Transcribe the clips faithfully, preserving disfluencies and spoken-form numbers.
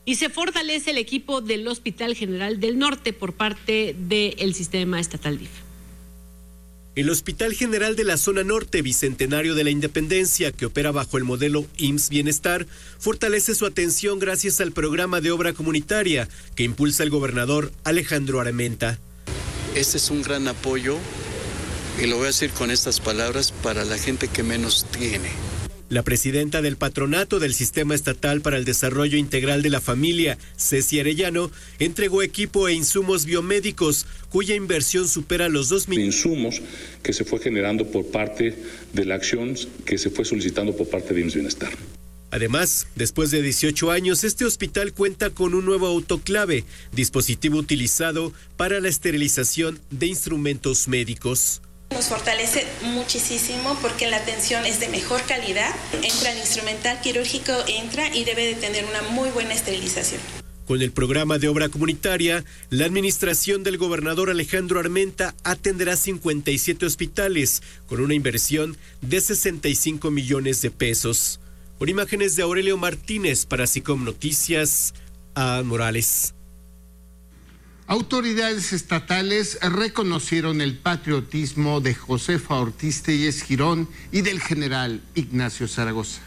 y se fortalece el equipo del Hospital General del Norte por parte del sistema estatal D I F. El Hospital General de la Zona Norte, Bicentenario de la Independencia, que opera bajo el modelo I M S S Bienestar, fortalece su atención gracias al programa de obra comunitaria que impulsa el gobernador Alejandro Armenta. Este es un gran apoyo, y lo voy a decir con estas palabras, para la gente que menos tiene. La presidenta del Patronato del Sistema Estatal para el Desarrollo Integral de la Familia, Ceci Arellano, entregó equipo e insumos biomédicos, cuya inversión supera los dos mil insumos que se fue generando por parte de la acción que se fue solicitando por parte de I M S S Bienestar. Además, después de dieciocho años, este hospital cuenta con un nuevo autoclave, dispositivo utilizado para la esterilización de instrumentos médicos. Nos fortalece muchísimo porque la atención es de mejor calidad. Entra el instrumental quirúrgico, entra y debe de tener una muy buena esterilización. Con el programa de obra comunitaria, la administración del gobernador Alejandro Armenta atenderá cincuenta y siete hospitales con una inversión de sesenta y cinco millones de pesos. Con imágenes de Aurelio Martínez para SICOM Noticias, a Morales. Autoridades estatales reconocieron el patriotismo de Josefa Ortiz Telles Girón y del general Ignacio Zaragoza.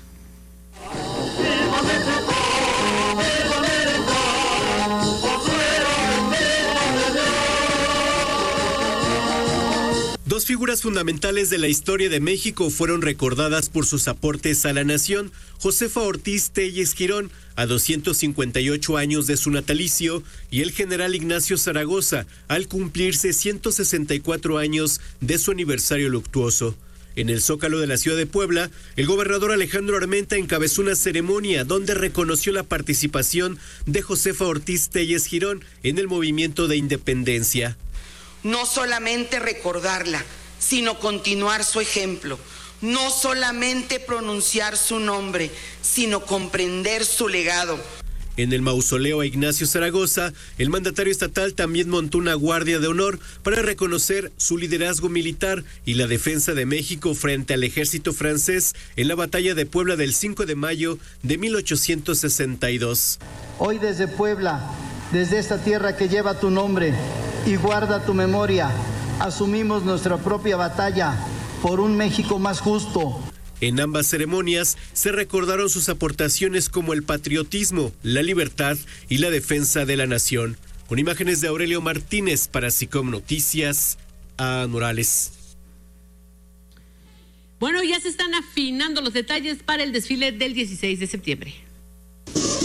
Dos figuras fundamentales de la historia de México fueron recordadas por sus aportes a la nación. Josefa Ortiz Telles Girón, a doscientos cincuenta y ocho años de su natalicio, y el general Ignacio Zaragoza, al cumplirse ciento sesenta y cuatro años de su aniversario luctuoso. En el Zócalo de la ciudad de Puebla, el gobernador Alejandro Armenta encabezó una ceremonia donde reconoció la participación de Josefa Ortiz Telles Girón en el movimiento de independencia. No solamente recordarla, sino continuar su ejemplo. No solamente pronunciar su nombre, sino comprender su legado. En el mausoleo a Ignacio Zaragoza, el mandatario estatal también montó una guardia de honor para reconocer su liderazgo militar y la defensa de México frente al ejército francés en la batalla de Puebla del cinco de mayo de mil ochocientos sesenta y dos. Hoy desde Puebla, desde esta tierra que lleva tu nombre y guarda tu memoria, asumimos nuestra propia batalla por un México más justo. En ambas ceremonias se recordaron sus aportaciones como el patriotismo, la libertad y la defensa de la nación. Con imágenes de Aurelio Martínez para SICOM Noticias, a Morales. Bueno, ya se están afinando los detalles para el desfile del dieciséis de septiembre.